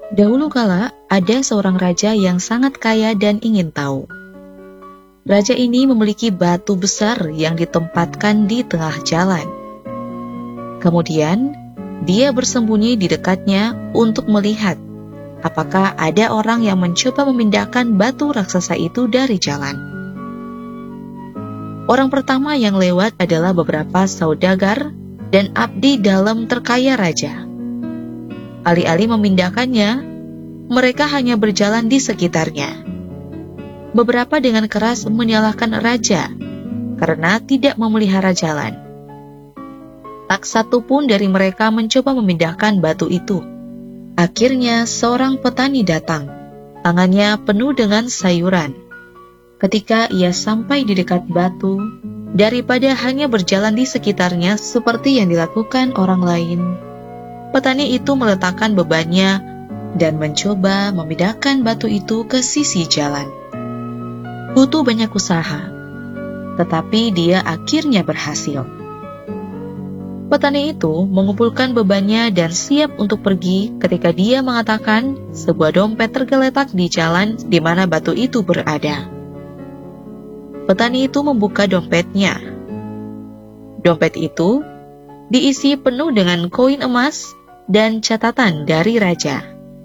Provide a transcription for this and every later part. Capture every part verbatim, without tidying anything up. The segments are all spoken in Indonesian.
Dahulu kala, ada seorang raja yang sangat kaya dan ingin tahu. Raja ini memiliki batu besar yang ditempatkan di tengah jalan. Kemudian, dia bersembunyi di dekatnya untuk melihat apakah ada orang yang mencoba memindahkan batu raksasa itu dari jalan. Orang pertama yang lewat adalah beberapa saudagar dan abdi dalam terkaya raja. Alih-alih memindahkannya, mereka hanya berjalan di sekitarnya. Beberapa dengan keras menyalahkan raja karena tidak memelihara jalan. Tak satu pun dari mereka mencoba memindahkan batu itu. Akhirnya seorang petani datang, tangannya penuh dengan sayuran. Ketika ia sampai di dekat batu, daripada hanya berjalan di sekitarnya seperti yang dilakukan orang lain, petani itu meletakkan bebannya dan mencoba memindahkan batu itu ke sisi jalan. Butuh banyak usaha, tetapi dia akhirnya berhasil. Petani itu mengumpulkan bebannya dan siap untuk pergi ketika dia mengatakan sebuah dompet tergeletak di jalan di mana batu itu berada. Petani itu membuka dompetnya. Dompet itu diisi penuh dengan koin emas dan catatan dari raja.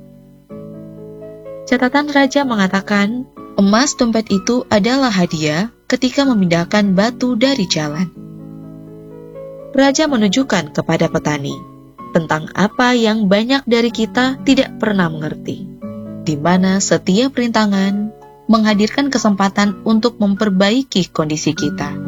Catatan raja mengatakan, emas dompet itu adalah hadiah ketika memindahkan batu dari jalan. Raja menunjukkan kepada petani tentang apa yang banyak dari kita tidak pernah mengerti, di mana setiap rintangan menghadirkan kesempatan untuk memperbaiki kondisi kita.